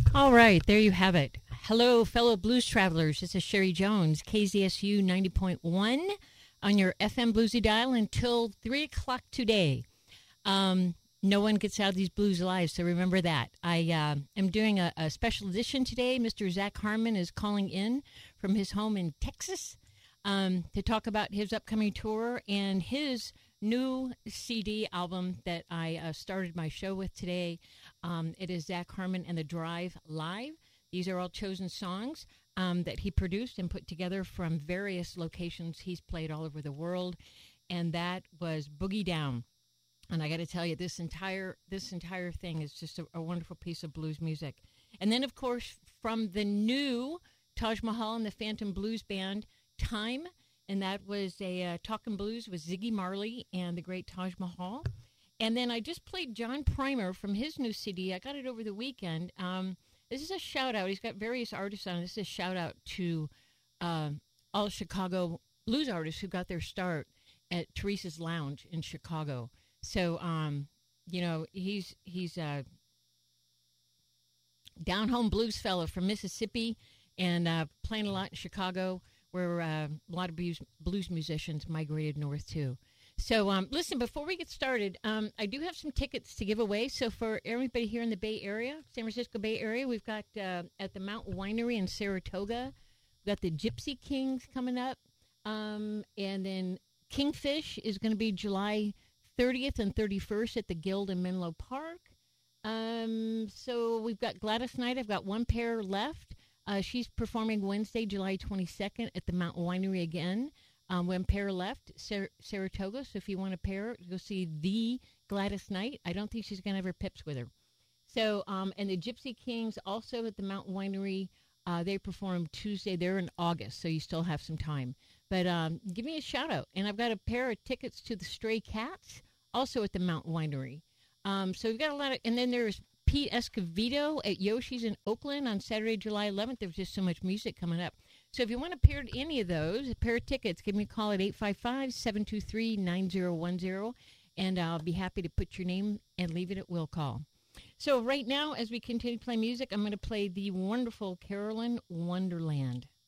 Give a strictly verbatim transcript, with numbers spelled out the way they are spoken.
All right, there you have it. Hello, fellow blues travelers. This is Sherry Jones, K Z S U ninety point one on your F M Bluesy dial until three o'clock today. Um, no one gets out of these blues lives, so remember that. I uh, am doing a, a special edition today. Mister Zach Harmon is calling in from his home in Texas um, to talk about his upcoming tour and his new C D album that I uh, started my show with today. Um, it is Zach Harmon and the Drive Live. These are all chosen songs um, that he produced and put together from various locations he's played all over the world, and that was Boogie Down. And I got to tell you, this entire this entire thing is just a, a wonderful piece of blues music. And then, of course, from the new Taj Mahal and the Phantom Blues Band, Time, and that was a uh, Talkin' Blues with Ziggy Marley and the great Taj Mahal. And then I just played John Primer from his new C D. I got it over the weekend. Um, this is a shout-out. He's got various artists on it. This is a shout-out to uh, all Chicago blues artists who got their start at Teresa's Lounge in Chicago. So, um, you know, he's he's a down-home blues fellow from Mississippi and uh, playing a lot in Chicago, where uh, a lot of blues, blues musicians migrated north, too. So, um, listen, before we get started, um, I do have some tickets to give away. So, for everybody here in the Bay Area, San Francisco Bay Area, we've got uh, at the Mount Winery in Saratoga, we've got the Gypsy Kings coming up. Um, and then Kingfish is going to be July thirtieth and thirty-first at the Guild in Menlo Park. Um, so, we've got Gladys Knight. I've got one pair left. Uh, she's performing Wednesday, July twenty-second at the Mount Winery again. Um, one pair left, Sar- Saratoga. So if you want a pair, go see the Gladys Knight. I don't think she's going to have her pips with her. So, um, and the Gypsy Kings also at the Mount Winery. Uh, they perform Tuesday. They're in August, so you still have some time. But um, give me a shout out. And I've got a pair of tickets to the Stray Cats, also at the Mount Winery. Um, so we've got a lot of, and then there's Pete Escovedo at Yoshi's in Oakland on Saturday, July eleventh. There's just so much music coming up. So if you want to pair to any of those, a pair of tickets, give me a call at eight five five, seven two three, nine zero one zero, and I'll be happy to put your name and leave it at will call. So right now, as we continue to play music, I'm going to play the wonderful Carolyn Wonderland.